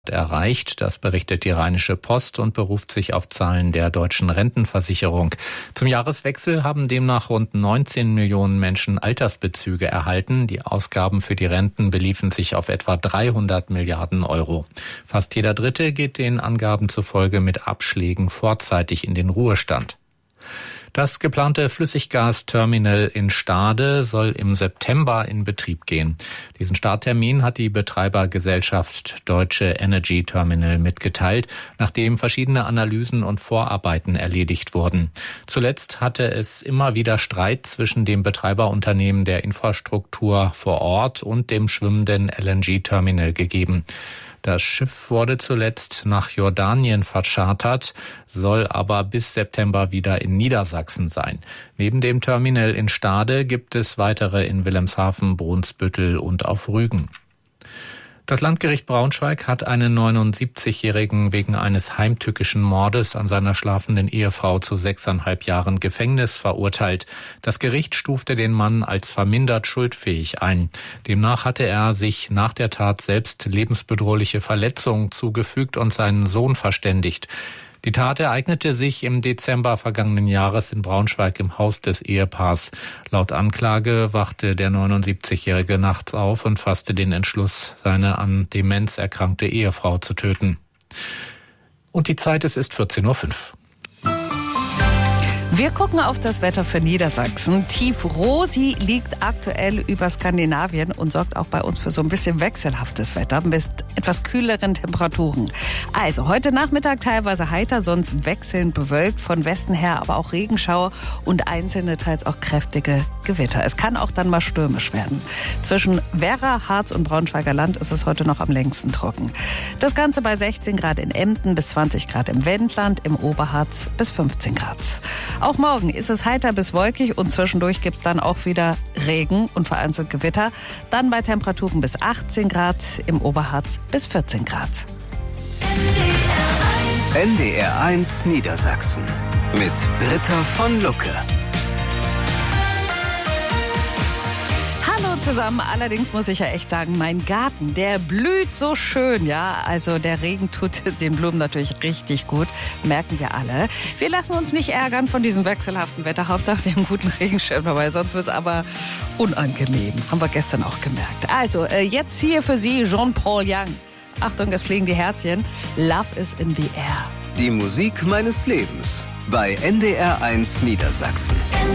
erreicht. Das berichtet die Rheinische Post und beruft sich auf Zahlen der deutschen Rentenversicherung. Zum Jahreswechsel haben demnach rund 19 Millionen Menschen Altersbezüge erhalten. Die Ausgaben für die Renten beliefen sich auf etwa 300 Milliarden Euro. Fast jeder Dritte geht den Angaben zufolge mit Abschlägen vorzeitig in den Ruhestand. Das geplante Flüssiggasterminal in Stade soll im September in Betrieb gehen. Diesen Starttermin hat die Betreibergesellschaft Deutsche Energy Terminal mitgeteilt, nachdem verschiedene Analysen und Vorarbeiten erledigt wurden. Zuletzt hatte es immer wieder Streit zwischen dem Betreiberunternehmen der Infrastruktur vor Ort und dem schwimmenden LNG-Terminal gegeben. Das Schiff wurde zuletzt nach Jordanien verschartert, soll aber bis September wieder in Niedersachsen sein. Neben dem Terminal in Stade gibt es weitere in Wilhelmshaven, Brunsbüttel und auf Rügen. Das Landgericht Braunschweig hat einen 79-Jährigen wegen eines heimtückischen Mordes an seiner schlafenden Ehefrau zu 6,5 Jahren Gefängnis verurteilt. Das Gericht stufte den Mann als vermindert schuldfähig ein. Demnach hatte er sich nach der Tat selbst lebensbedrohliche Verletzungen zugefügt und seinen Sohn verständigt. Die Tat ereignete sich im Dezember vergangenen Jahres in Braunschweig im Haus des Ehepaars. Laut Anklage wachte der 79-Jährige nachts auf und fasste den Entschluss, seine an Demenz erkrankte Ehefrau zu töten. Und die Zeit, es ist 14:05 Uhr. Wir gucken auf das Wetter für Niedersachsen. Tief Rosi liegt aktuell über Skandinavien und sorgt auch bei uns für so ein bisschen wechselhaftes Wetter mit etwas kühleren Temperaturen. Also heute Nachmittag teilweise heiter, sonst wechselnd bewölkt, von Westen her aber auch Regenschauer und einzelne teils auch kräftige Gewitter. Es kann auch dann mal stürmisch werden. Zwischen Werra, Harz und Braunschweiger Land ist es heute noch am längsten trocken. Das Ganze bei 16 Grad in Emden bis 20 Grad im Wendland, im Oberharz bis 15 Grad. Auch morgen ist es heiter bis wolkig und zwischendurch gibt es dann auch wieder Regen und vereinzelt Gewitter. Dann bei Temperaturen bis 18 Grad, im Oberharz bis 14 Grad. NDR1 Niedersachsen mit Britta von Lucke. Hallo zusammen, allerdings muss ich ja echt sagen, mein Garten, der blüht so schön, ja. Also der Regen tut den Blumen natürlich richtig gut, merken wir alle. Wir lassen uns nicht ärgern von diesem wechselhaften Wetter. Hauptsache, Sie haben einen guten Regenschirm dabei, sonst wird es aber unangenehm. Haben wir gestern auch gemerkt. Also, jetzt hier für Sie Jean-Paul Young. Achtung, es fliegen die Herzchen. Love is in the air. Die Musik meines Lebens bei NDR1 Niedersachsen.